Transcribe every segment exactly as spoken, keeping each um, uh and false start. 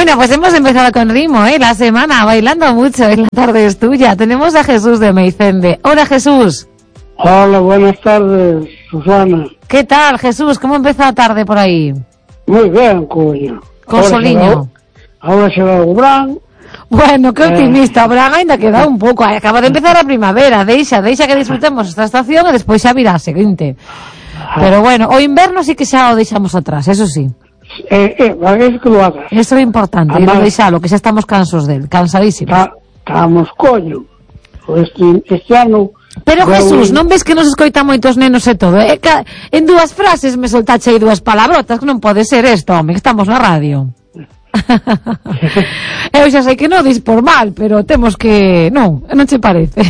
Bueno, pues hemos empezado con ritmo, ¿eh? La semana, bailando mucho, en la tarde es tuya. Tenemos a Jesús de Meicende. Hola, Jesús. Hola, buenas tardes, Susana. ¿Qué tal, Jesús? ¿Cómo empezó la tarde por ahí? Muy bien, coño. Con soliño. Ahora será o verán. Bueno, que optimista, o verán ainda queda un pouco. Acaba de empezar a primavera, deixa, deixa que disfrutemos esta estación e despois xa virá a seguinte. Pero bueno, o inverno sí que xa o deixamos atrás, eso sí. Eh, eh, vale, que lo hagas. Eso é importante, e non deixalo, que xa estamos cansos del, cansadísimos. Estamos, coño. Este, este ano... Pero Jesús, non ves que nos escoitan moitos nenos e todo? Eh? En dúas frases me soltache aí dúas palabrotas, que non pode ser isto, home, que estamos na radio. Eu xa sei que non dis por mal, pero temos que... Non, non che parece.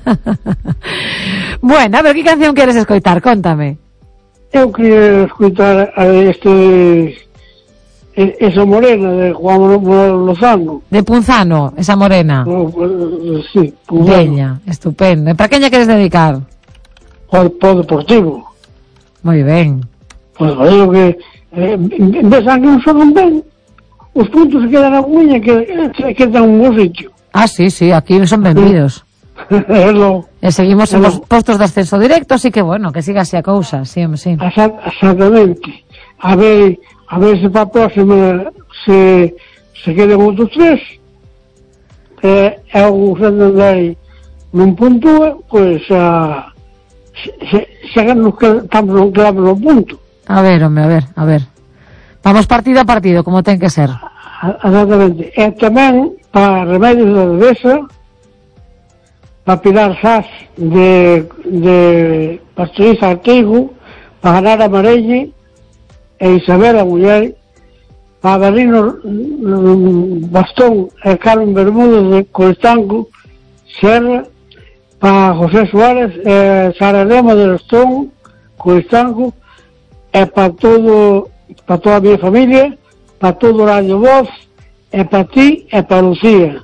Bueno, a ver, que canción queres escoitar? Contame. Eu queria escoitar a este... Esa morena de Juan Lozano. De Punzano, esa morena. No, sí, Punzano. Veña, estupendo. E para quen lla queres dedicar? Ao Deportivo. Moi ben. Pois pues, digo que eh, ves que non son ben, os puntos que quedan na cuña que, que quedan un bo sitio. Ah, sí, sí, aquí son benvidos. Hello. E seguimos en los postos de ascenso directo, así que bueno, que siga así a cousa, sí, sí. Exactamente. A ver, a ver se para a próxima se, se quedan outros tres. Eh, é o Santander non puntúa, pois a se, se, se nos quedamos, non quedamos no punto. A ver, home, a ver, a ver. Vamos partido a partido, como ten que ser. Exactamente. E tamén para Remedios da Devesa, para Pilar Sás de, de Pastoriza Artigo, para ganar a Marelle e Isabel a muller, para Berlino Bastón e Carmen Bermúdez de Coestanco Serra, para José Suárez e Sara Lema de Lostón Coestanco, e para todo, para toda a minha familia, para todo o Radio Voz, e para ti e para Lucía.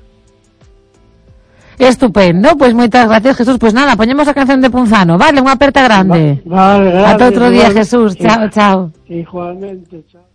Estupendo, pois pues moitas gracias, Jesús. Pois pues nada, poñemos a canción de Punzano, vale, unha aperta grande. Vale, gracias. Ata outro día, Jesús. Chao, chao. Igualmente, chao.